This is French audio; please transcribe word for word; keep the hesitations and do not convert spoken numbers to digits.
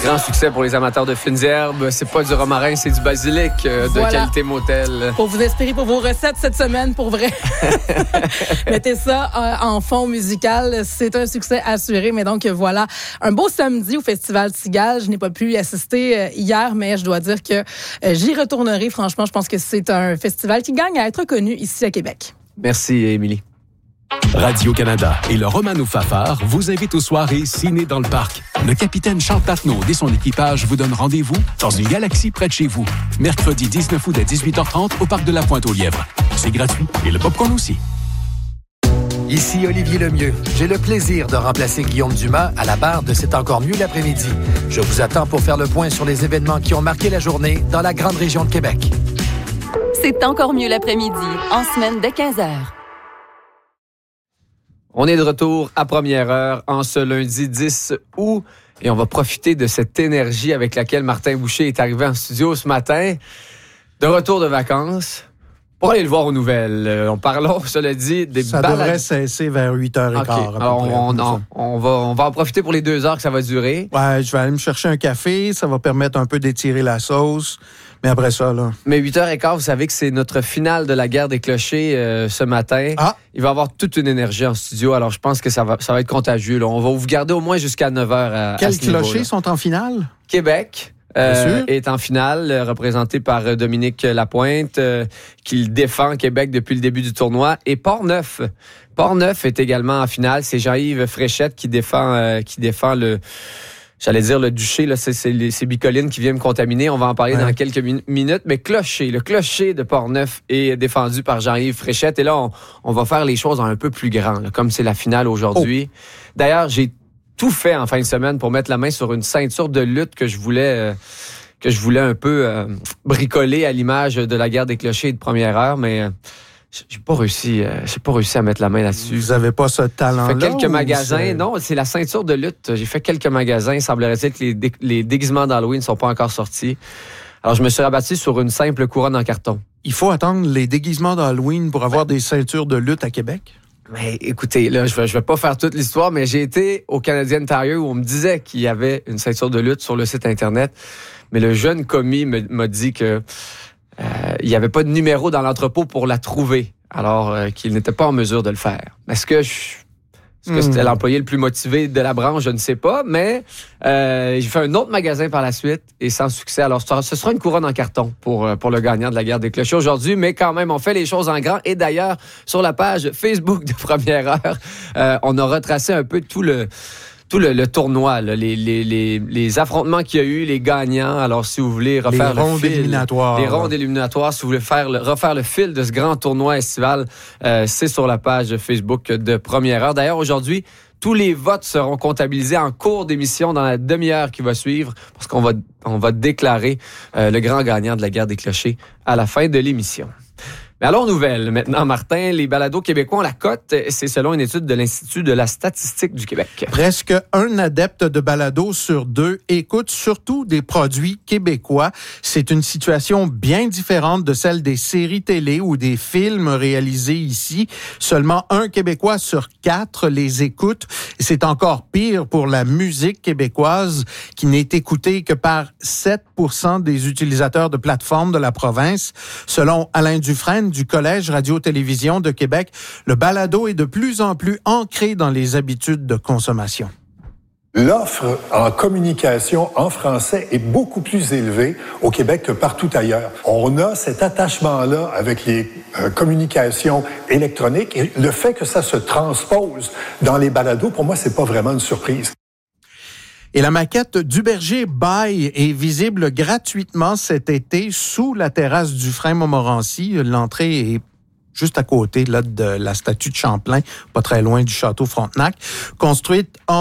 Grand succès pour les amateurs de fines herbes. C'est pas du romarin, c'est du basilic euh, de voilà. qualité motel. Pour vous inspirer pour vos recettes cette semaine, pour vrai. Mettez ça euh, en fond musical. C'est un succès assuré. Mais donc, voilà, un beau samedi au Festival Cigale. Je n'ai pas pu y assister euh, hier, mais je dois dire que euh, j'y retournerai. Franchement, je pense que c'est un festival qui gagne à être connu ici à Québec. Merci, Émilie. Radio-Canada et le Romano Fafard vous invitent aux soirées Ciné dans le parc. Le capitaine Charles Patnaud et son équipage vous donnent rendez-vous dans une galaxie près de chez vous. Mercredi dix-neuf août à dix-huit heures trente au parc de la Pointe-aux-Lièvres. C'est gratuit et le popcorn aussi. Ici Olivier Lemieux. J'ai le plaisir de remplacer Guillaume Dumas à la barre de C'est encore mieux l'après-midi. Je vous attends pour faire le point sur les événements qui ont marqué la journée dans la grande région de Québec. C'est encore mieux l'après-midi, en semaine dès quinze heures. On est de retour à première heure en ce lundi dix août et on va profiter de cette énergie avec laquelle Martin Boucher est arrivé en studio ce matin. De retour de vacances pour aller le voir aux nouvelles. Euh, on parlons, cela dit, des Ça balades... devrait cesser vers huit heures quinze. Okay. Alors, on, on, on, va, on va en profiter pour les deux heures que ça va durer. Ouais, je vais aller me chercher un café. Ça va permettre un peu d'étirer la sauce. Mais après ça, là... Mais huit heures quinze, vous savez que c'est notre finale de la guerre des clochers euh, ce matin. Ah! Il va y avoir toute une énergie en studio, alors je pense que ça va, ça va être contagieux. Là. On va vous garder au moins jusqu'à neuf heures à, Quels à ce niveau-là. clochers sont en finale? Québec euh, est en finale, euh, représenté par euh, Dominique Lapointe, euh, qui défend Québec depuis le début du tournoi. Et Port-Neuf. Port-Neuf est également en finale. C'est Jean-Yves Fréchette qui défend, euh, qui défend le... J'allais dire le duché, là, c'est, c'est, c'est Bicoline qui vient me contaminer. On va en parler ouais. dans quelques min- minutes. Mais Clocher, le Clocher de Port-Neuf est défendu par Jean-Yves Fréchette. Et là, on, on va faire les choses un peu plus grand, là, comme c'est la finale aujourd'hui. Oh. D'ailleurs, j'ai tout fait en fin de semaine pour mettre la main sur une ceinture de lutte que je voulais... Euh, que je voulais un peu euh, bricoler à l'image de la guerre des clochers de première heure, mais... Euh, J'ai pas réussi, euh, j'ai pas réussi à mettre la main là-dessus. Vous avez pas ce talent-là? J'ai fait quelques magasins. C'est... Non, c'est la ceinture de lutte. J'ai fait quelques magasins. Il semblerait-il que les, dé- les déguisements d'Halloween ne sont pas encore sortis. Alors, je me suis rabattu sur une simple couronne en carton. Il faut attendre les déguisements d'Halloween pour avoir ouais. des ceintures de lutte à Québec? Mais écoutez, là, je vais, je vais pas faire toute l'histoire, mais j'ai été au Canadian Tire où on me disait qu'il y avait une ceinture de lutte sur le site Internet. Mais le jeune commis me, m'a dit que Euh, il n'y avait pas de numéro dans l'entrepôt pour la trouver, alors euh, qu'il n'était pas en mesure de le faire. Est-ce que, je, est-ce que c'était mmh. l'employé le plus motivé de la branche? Je ne sais pas, mais euh, j'ai fait un autre magasin par la suite et sans succès. Alors, ce sera une couronne en carton pour, pour le gagnant de la guerre des clochers aujourd'hui, mais quand même, on fait les choses en grand. Et d'ailleurs, sur la page Facebook de Première Heure, euh, on a retracé un peu tout le... Tout le, le tournoi, là, les, les, les, les affrontements qu'il y a eu, les gagnants. Alors, si vous voulez refaire les le rondes fil... éliminatoires. Les rondes éliminatoires. Si vous voulez faire le, refaire le fil de ce grand tournoi estival, euh, c'est sur la page Facebook de Première Heure. D'ailleurs, aujourd'hui, tous les votes seront comptabilisés en cours d'émission dans la demi-heure qui va suivre parce qu'on va, on va déclarer euh, le grand gagnant de la guerre des clochers à la fin de l'émission. Mais allons aux nouvelles. Maintenant, Martin, les balados québécois ont la cote. C'est selon une étude de l'Institut de la statistique du Québec. Presque un adepte de balado sur deux écoute surtout des produits québécois. C'est une situation bien différente de celle des séries télé ou des films réalisés ici. Seulement un Québécois sur quatre les écoute. Et c'est encore pire pour la musique québécoise qui n'est écoutée que par sept pour cent des utilisateurs de plateformes de la province. Selon Alain Dufresne, du Collège Radio-Télévision de Québec, le balado est de plus en plus ancré dans les habitudes de consommation. L'offre en communication en français est beaucoup plus élevée au Québec que partout ailleurs. On a cet attachement-là avec les euh, communications électroniques et le fait que ça se transpose dans les balados, pour moi, c'est pas vraiment une surprise. Et la maquette d'Huberger Bail est visible gratuitement cet été sous la terrasse du Frein Montmorency. L'entrée est juste à côté là, de la statue de Champlain, pas très loin du château Frontenac, construite en